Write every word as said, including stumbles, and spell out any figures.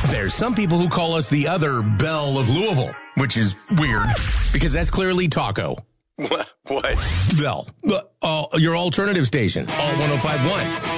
There's some people who call us the other Belle of Louisville, which is weird because that's clearly Taco. What? Bell. Uh, uh, your alternative station, Alt one oh five point one.